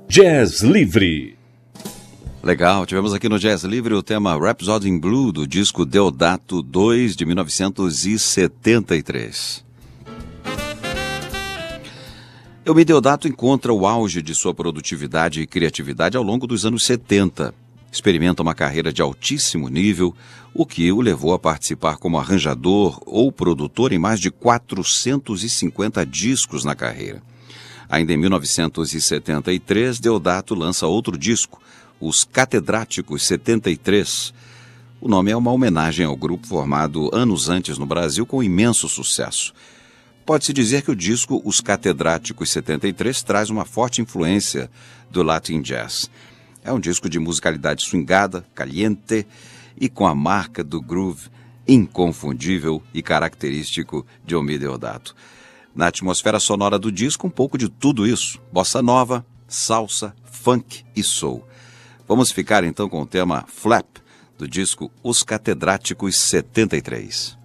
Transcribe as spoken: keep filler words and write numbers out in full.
Jazz Livre. Legal, tivemos aqui no Jazz Livre o tema Rhapsody in Blue do disco Deodato dois de mil novecentos e setenta e três. Eumir Deodato encontra o auge de sua produtividade e criatividade ao longo dos anos setenta. Experimenta uma carreira de altíssimo nível, o que o levou a participar como arranjador ou produtor em mais de quatrocentos e cinquenta discos na carreira. Ainda em mil novecentos e setenta e três, Deodato lança outro disco, Os Catedráticos setenta e três. O nome é uma homenagem ao grupo formado anos antes no Brasil com imenso sucesso. Pode-se dizer que o disco Os Catedráticos setenta e três traz uma forte influência do Latin Jazz. É um disco de musicalidade swingada, caliente e com a marca do groove inconfundível e característico de Eumir Deodato. Na atmosfera sonora do disco, um pouco de tudo isso: bossa nova, salsa, funk e soul. Vamos ficar então com o tema Flap, do disco Os Catedráticos setenta e três.